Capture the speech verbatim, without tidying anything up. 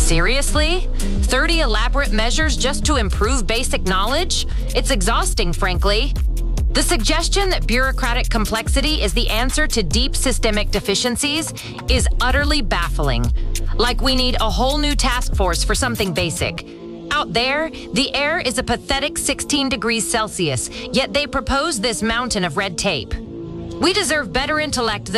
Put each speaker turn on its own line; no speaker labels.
Seriously? thirty elaborate measures just to improve basic knowledge? It's exhausting, frankly. The suggestion that bureaucratic complexity is the answer to deep systemic deficiencies is utterly baffling. Like we need a whole new task force for something basic. Out there, the air is a pathetic sixteen degrees Celsius, yet they propose this mountain of red tape. We deserve better intellect than